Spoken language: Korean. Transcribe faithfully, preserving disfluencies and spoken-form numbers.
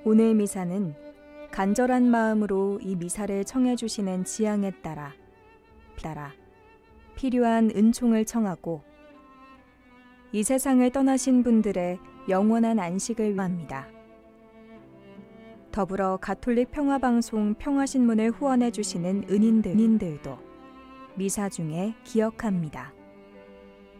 오늘 미사는 간절한 마음으로 이 미사를 청해 주시는 지향에 따라 따라 필요한 은총을 청하고 이 세상을 떠나신 분들의 영원한 안식을 위합니다. 더불어 가톨릭 평화방송 평화신문을 후원해 주시는 은인들, 은인들도 미사 중에 기억합니다.